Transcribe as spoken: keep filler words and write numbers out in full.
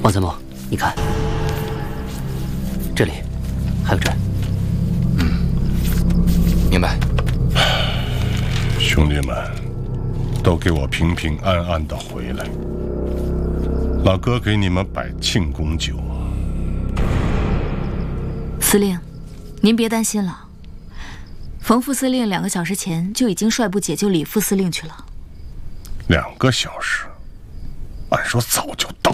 王参谋，你看，这里还有针。 嗯，明白。 兄弟们，都给我平平安安的回来。老哥给你们摆庆功酒。 司令，您别担心了。冯副司令两个小时前就已经率部解救李副司令去了。 两个小时，按说早就